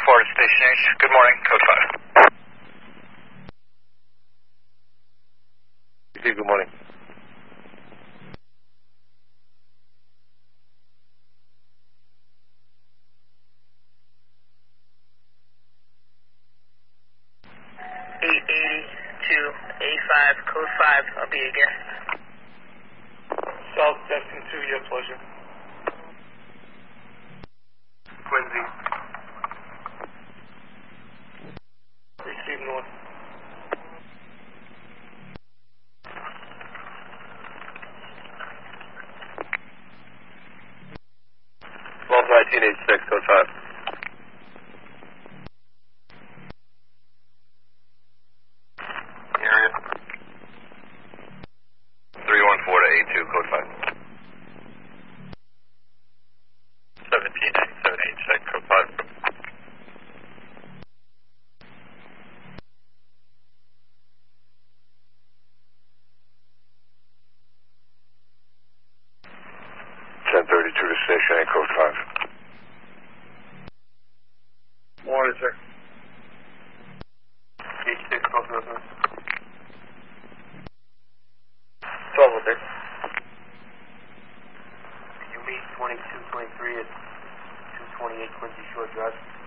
Florida Station H. Good morning, code 5. Good morning. A5, code 5, I'll be a guest. South Destin 2, your pleasure. Quincy. Receive north. Falls 1986, code 5. Area. 314 to A2, code 5. 179786, code 5. To station A, code 5. Morning, sir. H6, code 5. 12 with it. You meet 2223 at 228 Quincy Shore Drive.